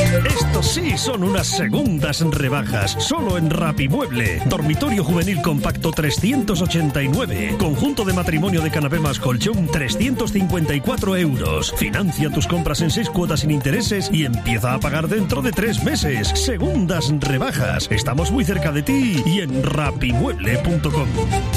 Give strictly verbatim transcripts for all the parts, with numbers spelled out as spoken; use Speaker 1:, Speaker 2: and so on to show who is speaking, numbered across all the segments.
Speaker 1: Estos sí son unas segundas rebajas, solo en Rapimueble. Dormitorio juvenil compacto trescientos ochenta y nueve. Conjunto de matrimonio de canapé más colchón trescientos cincuenta y cuatro euros. Financia tus compras en seis cuotas sin intereses y empieza a pagar dentro de tres meses. Segundas rebajas. Estamos muy cerca de ti y en rapimueble punto com.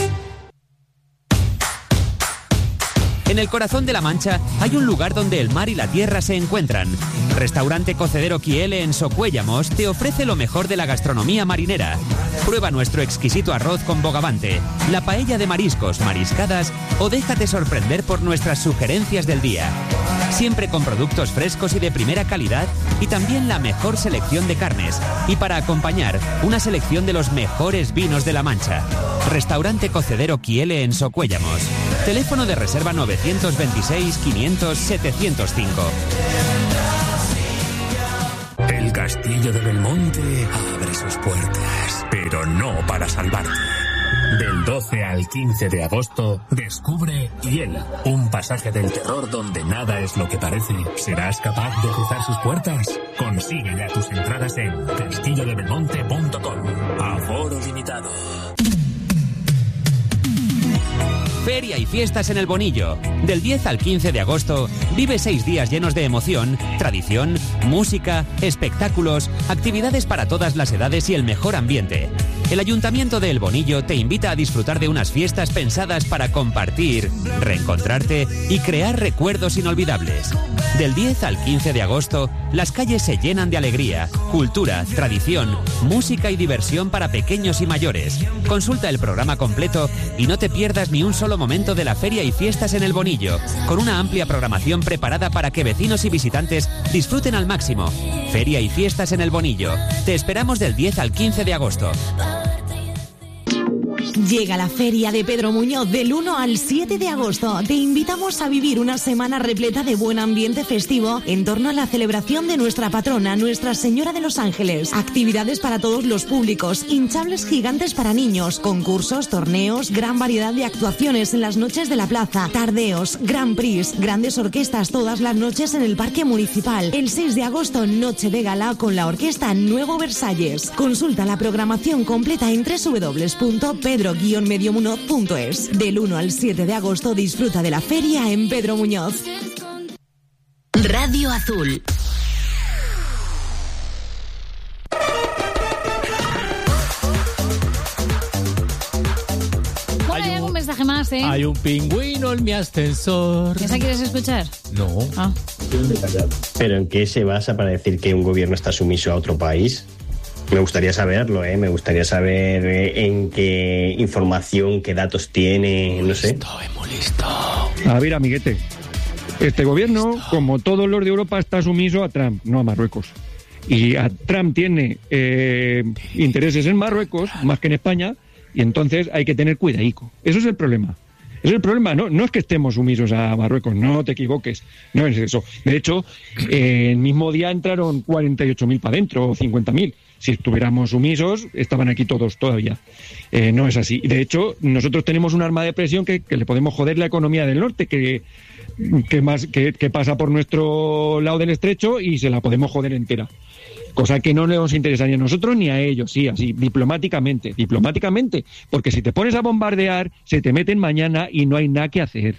Speaker 2: En el corazón de La Mancha hay un lugar donde el mar y la tierra se encuentran. Restaurante Cocedero Quiele en Socuéllamos te ofrece lo mejor de la gastronomía marinera. Prueba nuestro exquisito arroz con bogavante, la paella de mariscos, mariscadas o déjate sorprender por nuestras sugerencias del día. Siempre con productos frescos y de primera calidad y también la mejor selección de carnes. Y para acompañar, una selección de los mejores vinos de La Mancha. Restaurante Cocedero Quiele en Socuéllamos. Teléfono de reserva novecientos veintiséis, quinientos, setecientos cinco.
Speaker 3: El castillo de Belmonte abre sus puertas, pero no para salvarte. Del doce al quince de agosto, descubre Hiel, un pasaje del terror donde nada es lo que parece. ¿Serás capaz de cruzar sus puertas? Consigue ya tus entradas en castillo de belmonte punto com. Aforo limitado.
Speaker 2: Feria y fiestas en El Bonillo. Del diez al quince de agosto, vive seis días llenos de emoción, tradición, música, espectáculos, actividades para todas las edades y el mejor ambiente. El Ayuntamiento de El Bonillo te invita a disfrutar de unas fiestas pensadas para compartir, reencontrarte y crear recuerdos inolvidables. Del diez al quince de agosto, las calles se llenan de alegría, cultura, tradición, música y diversión para pequeños y mayores. Consulta el programa completo y no te pierdas ni un solo momento de la feria y fiestas en El Bonillo, con una amplia programación preparada para que vecinos y visitantes disfruten al máximo. Feria y fiestas en El Bonillo. Te esperamos del diez al quince de agosto.
Speaker 4: Llega la Feria de Pedro Muñoz del uno al siete de agosto. Te invitamos a vivir una semana repleta de buen ambiente festivo en torno a la celebración de nuestra patrona, Nuestra Señora de los Ángeles. Actividades para todos los públicos, hinchables gigantes para niños, concursos, torneos, gran variedad de actuaciones en las noches de la plaza, tardeos, Grand Prix, grandes orquestas todas las noches en el Parque Municipal. El seis de agosto, noche de gala con la orquesta Nuevo Versalles. Consulta la programación completa en doble u doble u doble u punto pedro guion medio muñoz punto es. Del uno al siete de agosto disfruta de la feria en Pedro Muñoz.
Speaker 5: Radio Azul.
Speaker 6: Bueno, hay algún mensaje más, ¿eh?
Speaker 7: Hay un pingüino en mi ascensor.
Speaker 6: ¿Esa quieres escuchar?
Speaker 7: No.
Speaker 6: Ah.
Speaker 8: ¿Pero en qué se basa para decir que un gobierno está sumiso a otro país? Me gustaría saberlo, ¿eh? Me gustaría saber eh, en qué información, qué datos tiene, no sé.
Speaker 7: Estoy muy listo.
Speaker 9: A ver, amiguete. Este gobierno, como todos los de Europa, está sumiso a Trump, no a Marruecos. Y a Trump tiene eh, intereses en Marruecos, más que en España, y entonces hay que tener cuidadico. Eso es el problema. Ese es el problema, no, no es que estemos sumisos a Marruecos, no te equivoques, no es eso. De hecho, eh, el mismo día entraron cuarenta y ocho mil para adentro, o cincuenta mil. Si estuviéramos sumisos, estaban aquí todos todavía. Eh, no es así. De hecho, nosotros tenemos un arma de presión que, que le podemos joder la economía del norte, que, que, más, que, que pasa por nuestro lado del estrecho y se la podemos joder entera. Cosa que no nos interesa ni a nosotros ni a ellos, sí, así, diplomáticamente, diplomáticamente, porque si te pones a bombardear, se te meten mañana y no hay nada que hacer.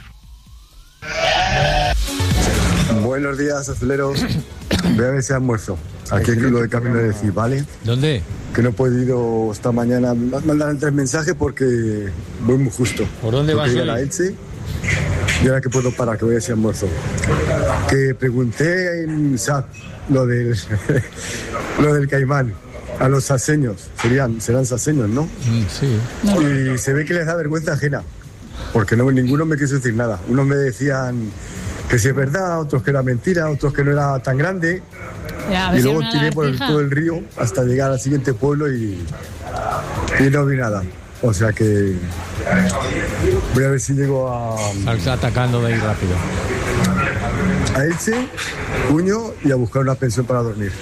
Speaker 10: Buenos días, azuleros. Voy a ver si almuerzo. Aquí en lo de camino de decir, ¿vale?
Speaker 7: ¿Dónde?
Speaker 10: Que no he podido esta mañana mandar tres mensajes porque voy muy justo.
Speaker 7: ¿Por dónde vas hoy?
Speaker 10: A la Elche y ahora que puedo parar, que voy a decir almuerzo. Que pregunté en S A T lo del, lo del caimán a los saseños. Serían, serán saseños, ¿no?
Speaker 7: Mm, sí.
Speaker 10: Y se ve que les da vergüenza ajena, porque no, ninguno me quiso decir nada. Unos me decían que si es verdad, otros que era mentira, otros que no era tan grande.
Speaker 6: Ya,
Speaker 10: y luego tiré por el, todo el río hasta llegar al siguiente pueblo y, y no vi nada. O sea que voy a ver si llego a...
Speaker 7: Está atacando de ahí rápido.
Speaker 10: A Elche, Puño y a buscar una pensión para dormir.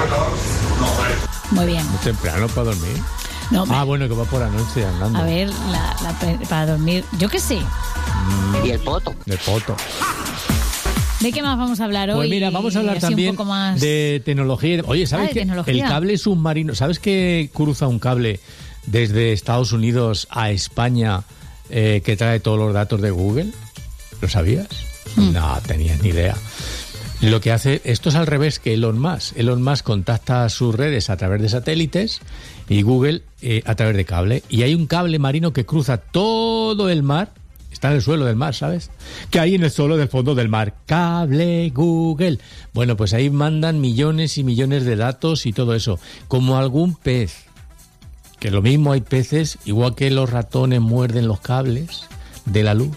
Speaker 6: Muy bien.
Speaker 7: Muy temprano para dormir.
Speaker 6: No,
Speaker 7: ah, bueno, que va por la noche andando.
Speaker 6: A ver, la, la, para dormir, yo qué sé.
Speaker 7: Mm.
Speaker 11: Y el poto.
Speaker 7: El poto.
Speaker 6: ¿De qué más vamos a hablar hoy?
Speaker 7: Pues mira, vamos a hablar
Speaker 6: Así
Speaker 7: también
Speaker 6: un poco más...
Speaker 7: de tecnología. Oye, ¿sabes
Speaker 6: Ah, de
Speaker 7: que
Speaker 6: tecnología.
Speaker 7: el cable submarino, ¿sabes que cruza un cable desde Estados Unidos a España eh, que trae todos los datos de Google? ¿Lo sabías? Mm. No tenías ni idea. Lo que hace, esto es al revés que Elon Musk. Elon Musk contacta sus redes a través de satélites y Google eh, a través de cable. Y hay un cable marino que cruza todo el mar. Está en el suelo del mar, ¿sabes? Que hay en el suelo del fondo del mar. Cable Google. Bueno, pues ahí mandan millones y millones de datos y todo eso. Como algún pez. Que lo mismo hay peces, igual que los ratones muerden los cables de la luz.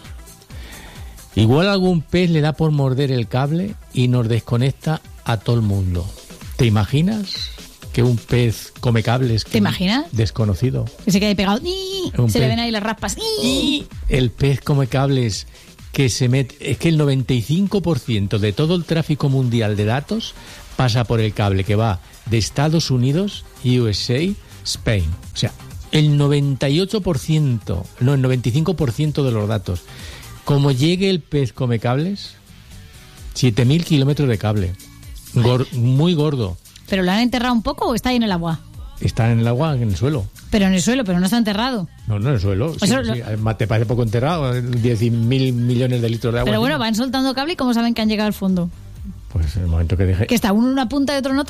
Speaker 7: Igual algún pez le da por morder el cable y nos desconecta a todo el mundo. ¿Te imaginas que un pez come cables?
Speaker 6: ¿Te imaginas?
Speaker 7: Desconocido.
Speaker 6: Que se quede pegado. ¡Ii! Se
Speaker 7: pez.
Speaker 6: le ven ahí las raspas. ¡Ii!
Speaker 7: El pez come cables que se mete... Es que el noventa y cinco por ciento de todo el tráfico mundial de datos pasa por el cable que va de Estados Unidos, U S A, Spain. O sea, el noventa y ocho por ciento, no, el noventa y cinco por ciento de los datos. Como llegue el pez come cables, siete mil kilómetros de cable. Gor- muy gordo.
Speaker 6: ¿Pero lo han enterrado un poco o está ahí en el agua?
Speaker 7: Está en el agua, en el suelo.
Speaker 6: Pero en el suelo, pero no está enterrado.
Speaker 7: No, no en el suelo. Sí,
Speaker 6: Eso
Speaker 7: sí.
Speaker 6: lo-
Speaker 7: Te parece poco enterrado, diez mil millones de litros de agua.
Speaker 6: Pero bueno,
Speaker 7: encima.
Speaker 6: van soltando cable y ¿cómo saben que han llegado al fondo?
Speaker 7: Pues en el momento que deje...
Speaker 6: ¿Que está uno en una punta y otro en otra?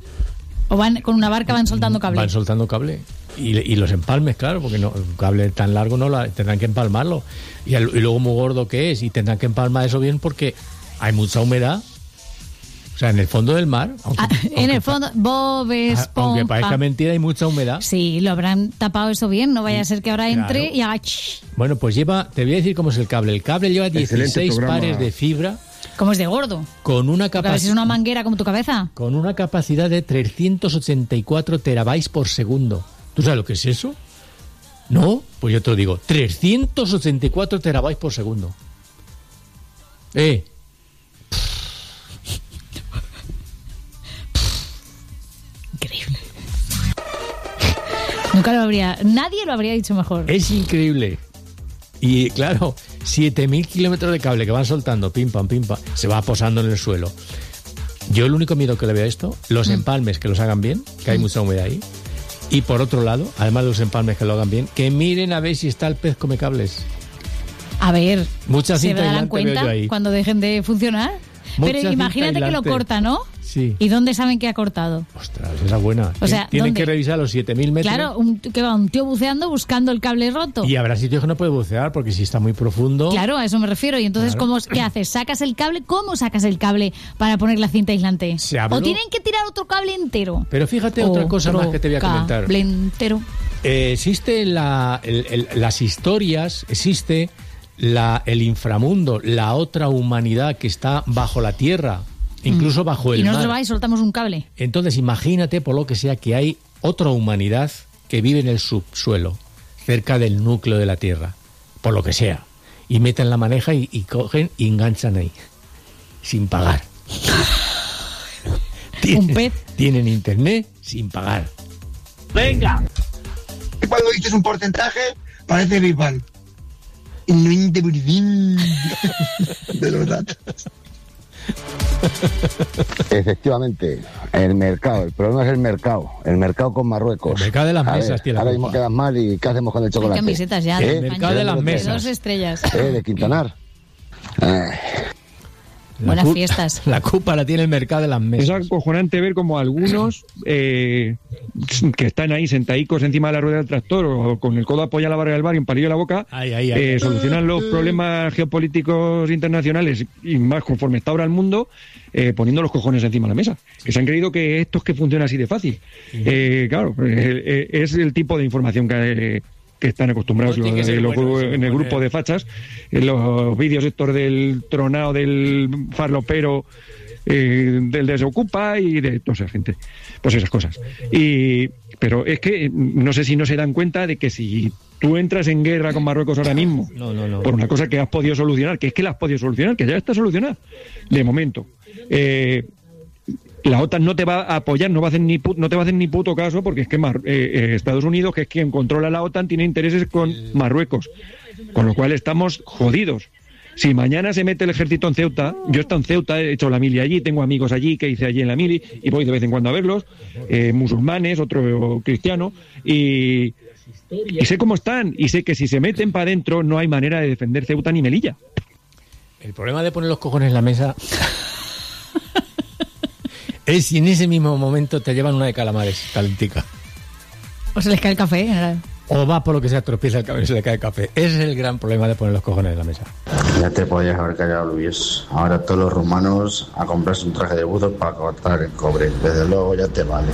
Speaker 6: ¿O van con una barca van soltando cable?
Speaker 7: Van soltando cable. Y, y los empalmes, claro, porque no, un cable tan largo no lo, tendrán que empalmarlo. Y, el- y luego muy gordo que es, y tendrán que empalmar eso bien porque hay mucha humedad. O sea, en el fondo del mar, aunque,
Speaker 6: Ah, en el fondo, Bob Esponja.
Speaker 7: aunque parezca mentira, hay mucha humedad.
Speaker 6: Sí, lo habrán tapado eso bien, no vaya a ser que ahora entre
Speaker 7: Claro.
Speaker 6: y haga ch.
Speaker 7: Bueno, pues lleva, te voy a decir cómo es el cable. El cable lleva dieciséis
Speaker 10: programa.
Speaker 7: pares de fibra
Speaker 6: Como es de gordo.
Speaker 7: con una
Speaker 6: Porque a ver si es
Speaker 7: capacidad...
Speaker 6: una manguera como tu cabeza.
Speaker 7: Con una capacidad de trescientos ochenta y cuatro terabytes por segundo. ¿Tú sabes lo que es eso? ¿No? Pues yo te lo digo. trescientos ochenta y cuatro terabytes por segundo. Eh.
Speaker 6: Increíble. Nunca lo habría... Nadie lo habría dicho mejor.
Speaker 7: Es increíble. Y claro, siete mil kilómetros de cable que van soltando, pim, pam, pim, pam, se va posando en el suelo. Yo el único miedo que le veo a esto, los
Speaker 6: Mm.
Speaker 7: empalmes que los hagan bien, que hay mucha humedad ahí. Y por otro lado, además de los empalmes que lo hagan bien, que miren a ver si está el pez come cables.
Speaker 6: A ver,
Speaker 7: Mucha
Speaker 6: ¿se
Speaker 7: cinta
Speaker 6: darán
Speaker 7: aislante veo
Speaker 6: cuenta
Speaker 7: yo ahí.
Speaker 6: cuando dejen de funcionar?
Speaker 7: Mucha
Speaker 6: Pero
Speaker 7: cinta
Speaker 6: imagínate que lo
Speaker 7: aislante.
Speaker 6: corta, ¿no?
Speaker 7: Sí.
Speaker 6: ¿Y dónde saben que ha cortado?
Speaker 7: Ostras, esa es buena.
Speaker 6: O sea,
Speaker 7: Tienen
Speaker 6: ¿dónde?
Speaker 7: que revisar los siete mil metros.
Speaker 6: Claro, un, que va un tío buceando buscando el cable roto.
Speaker 7: Y habrá sitios que no puede bucear porque si está muy profundo.
Speaker 6: Claro, a eso me refiero. Y entonces,
Speaker 7: Claro.
Speaker 6: ¿cómo, ¿qué haces? ¿Sacas el cable? ¿Cómo sacas el cable para poner la cinta aislante?
Speaker 7: Se habló-
Speaker 6: ¿O tienen que tirar otro cable entero?
Speaker 7: Pero fíjate otra cosa
Speaker 6: Otro
Speaker 7: más que te voy a comentar.
Speaker 6: Cable entero.
Speaker 7: Eh, existe la, el- el- las historias, existe la, el inframundo, la otra humanidad que está bajo la tierra, incluso bajo el
Speaker 6: Y nosotros
Speaker 7: mar.
Speaker 6: vais y soltamos un cable.
Speaker 7: Entonces imagínate, por lo que sea, que hay otra humanidad que vive en el subsuelo, cerca del núcleo de la Tierra, por lo que sea, y meten la maneja y, y cogen y enganchan ahí, sin pagar.
Speaker 6: Un pez.
Speaker 7: Tienen internet sin pagar.
Speaker 11: ¡Venga! Cuando dices un porcentaje, parece Bisbal. El noventa por ciento de los datos.
Speaker 12: Efectivamente, el mercado, el problema es el mercado, el mercado con Marruecos.
Speaker 7: El mercado de las
Speaker 12: A
Speaker 7: mesas
Speaker 12: ver,
Speaker 7: tiene la
Speaker 12: ahora mismo
Speaker 7: culpa.
Speaker 12: quedan mal y ¿qué hacemos con el
Speaker 6: Hay
Speaker 12: chocolate?
Speaker 6: camisetas ya.
Speaker 12: ¿Eh?
Speaker 6: de
Speaker 7: El mercado
Speaker 6: España,
Speaker 7: de las
Speaker 6: de
Speaker 7: mesas.
Speaker 6: dos estrellas.
Speaker 12: ¿Eh? De Quintanar. Eh,
Speaker 7: La
Speaker 6: Buenas
Speaker 7: cu-
Speaker 6: fiestas.
Speaker 7: La culpa la tiene el mercado de las
Speaker 9: Es
Speaker 7: mesas.
Speaker 9: acojonante ver como algunos eh, que están ahí sentadicos encima de la rueda del tractor o con el codo apoyado a la barra del bar y un palillo en la boca,
Speaker 7: Ay, ay, ay.
Speaker 9: eh, solucionan los problemas geopolíticos internacionales y más conforme está ahora el mundo, eh, poniendo los cojones encima de la mesa. Que se han creído que esto es que funciona así de fácil. Eh, claro, eh, eh, es el tipo de información que... eh, que están acostumbrados
Speaker 7: No tiene
Speaker 9: los-
Speaker 7: que ser
Speaker 9: los-
Speaker 7: bueno, sí,
Speaker 9: en el
Speaker 7: porque-
Speaker 9: grupo de fachas, en los vídeos estos del tronado del farlopero, eh, del desocupa y de toda esa gente, pues esas cosas. Y pero es que eh, no sé si no se dan cuenta de que si tú entras en guerra con Marruecos ahora mismo
Speaker 7: No, no, no.
Speaker 9: por una cosa que has podido solucionar, que es que la has podido solucionar, que ya está solucionada de momento, eh, la OTAN no te va a apoyar, no va a hacer ni pu- no te va a hacer ni puto caso, porque es que Mar- eh, eh, Estados Unidos, que es quien controla la OTAN, tiene intereses con Marruecos, con lo cual estamos jodidos. Si mañana se mete el ejército en Ceuta, yo he estado en Ceuta, he hecho la mili allí, tengo amigos allí que hice allí en la mili y voy de vez en cuando a verlos, eh, musulmanes, otro cristiano, y, y sé cómo están, y sé que si se meten para adentro no hay manera de defender Ceuta ni Melilla.
Speaker 7: El problema de poner los cojones en la mesa es si en ese mismo momento te llevan una de calamares calentica.
Speaker 6: O se les cae el café, en general.
Speaker 7: O va por lo que sea, tropieza el cabello y se le cae el café. Ese es el gran problema de poner los cojones en la mesa.
Speaker 13: Ya te podías haber callado, Luis. Ahora todos los rumanos a comprarse un traje de buzo para cortar el cobre. Desde luego ya te vale.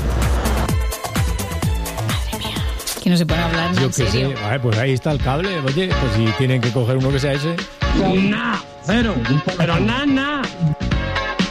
Speaker 6: Que no se puede hablar nada
Speaker 7: Yo
Speaker 6: en
Speaker 7: qué
Speaker 6: serio.
Speaker 7: sé, vale, pues ahí está el cable. Oye, pues si tienen que coger uno que sea ese.
Speaker 14: Nah, cero. Pero nada, nada.